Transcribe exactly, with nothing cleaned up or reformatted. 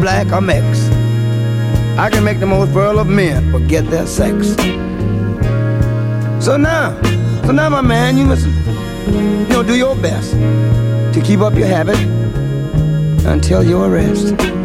black, or mix. I can make the most virile of men forget their sex. So now, so now my man, you must, you know, do your best to keep up your habit until your arrest.